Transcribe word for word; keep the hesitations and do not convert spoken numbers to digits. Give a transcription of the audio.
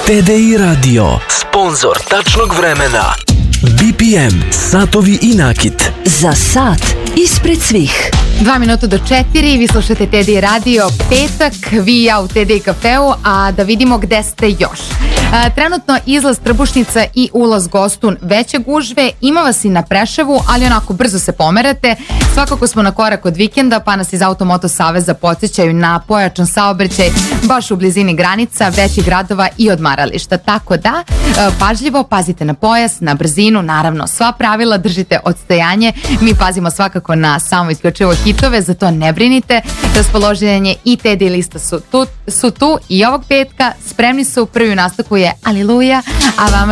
T D I Radio, sponzor tačnog vremena. B P M, satovi i nakit. Za sat ispred svih. Dva minuta do četiri, vi slušate T D I Radio, petak, vi i ja u T D I kafeu, a da vidimo gde ste još. A, trenutno izlaz Trbušnica i ulaz Gostun veće gužve, ima vas i na Preševu, ali onako brzo se pomerate. Svakako smo na korak od vikenda, pa nas iz Automoto Saveza podsjećaju na pojačan saobraćaj baš u blizini granica, većih gradova i odmarališta. Tako da, pažljivo pazite na pojas, na brzinu, naravno sva pravila, držite odstojanje. Mi pazimo svakako na samo isključivo hitove, zato ne brinite. Raspoloženje i T D I lista su tu, su tu i ovog petka, spremni su, prvi u nastavku je Aliluja, a vama